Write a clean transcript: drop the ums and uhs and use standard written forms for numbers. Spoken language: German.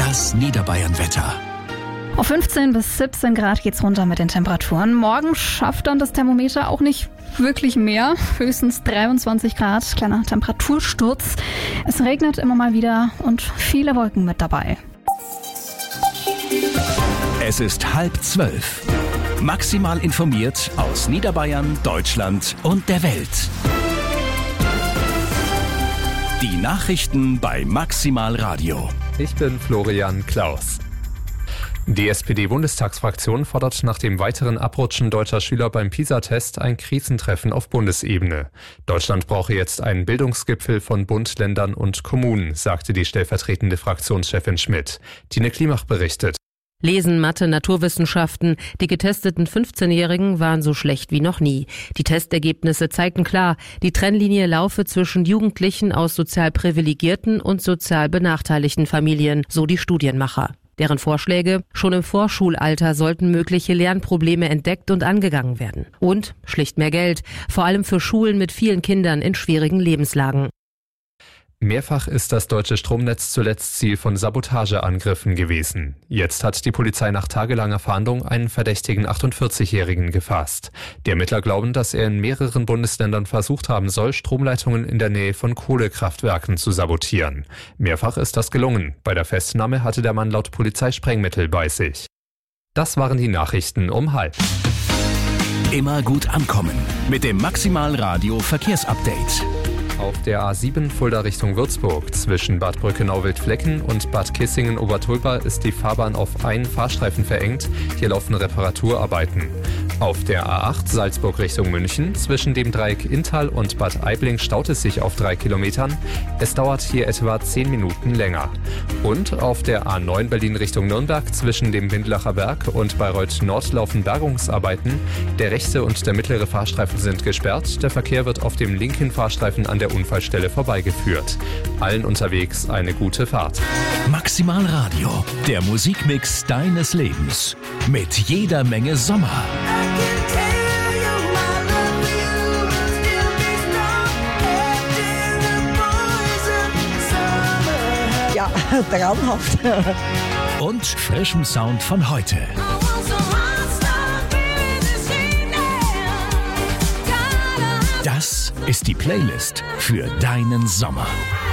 Das Niederbayern-Wetter. Auf 15 bis 17 Grad geht's runter mit den Temperaturen. Morgen schafft dann das Thermometer auch nicht wirklich mehr. Höchstens 23 Grad, kleiner Temperatursturz. Es regnet immer mal wieder und viele Wolken mit dabei. Es ist 11:30. Maximal informiert aus Niederbayern, Deutschland und der Welt. Die Nachrichten bei Maximal Radio. Ich bin Florian Klaus. Die SPD-Bundestagsfraktion fordert nach dem weiteren Abrutschen deutscher Schüler beim PISA-Test ein Krisentreffen auf Bundesebene. Deutschland brauche jetzt einen Bildungsgipfel von Bund, Ländern und Kommunen, sagte die stellvertretende Fraktionschefin Schmidt. Tine Klimach berichtet. Lesen, Mathe, Naturwissenschaften. Die getesteten 15-Jährigen waren so schlecht wie noch nie. Die Testergebnisse zeigten klar, die Trennlinie laufe zwischen Jugendlichen aus sozial privilegierten und sozial benachteiligten Familien, so die Studienmacher. Deren Vorschläge: schon im Vorschulalter sollten mögliche Lernprobleme entdeckt und angegangen werden. Und schlicht mehr Geld, vor allem für Schulen mit vielen Kindern in schwierigen Lebenslagen. Mehrfach ist das deutsche Stromnetz zuletzt Ziel von Sabotageangriffen gewesen. Jetzt hat die Polizei nach tagelanger Fahndung einen verdächtigen 48-Jährigen gefasst. Die Ermittler glauben, dass er in mehreren Bundesländern versucht haben soll, Stromleitungen in der Nähe von Kohlekraftwerken zu sabotieren. Mehrfach ist das gelungen. Bei der Festnahme hatte der Mann laut Polizei Sprengmittel bei sich. Das waren die Nachrichten um 12:30. Immer gut ankommen mit dem Maximal Radio Verkehrsupdate. Auf der A7 Fulda Richtung Würzburg zwischen Bad Brückenau-Wildflecken und Bad Kissingen-Obertulba ist die Fahrbahn auf einen Fahrstreifen verengt. Hier laufen Reparaturarbeiten. Auf der A8 Salzburg Richtung München zwischen dem Dreieck Inntal und Bad Aibling staut es sich auf 3 Kilometern. Es dauert hier etwa 10 Minuten länger. Und auf der A9 Berlin Richtung Nürnberg zwischen dem Windlacher Berg und Bayreuth Nord laufen Bergungsarbeiten. Der rechte und der mittlere Fahrstreifen sind gesperrt. Der Verkehr wird auf dem linken Fahrstreifen an der Unfallstelle vorbeigeführt. Allen unterwegs eine gute Fahrt. Maximal Radio, der Musikmix deines Lebens. Mit jeder Menge Sommer. Ja, traumhaft. Und frischem Sound von heute. Das ist die Playlist für deinen Sommer.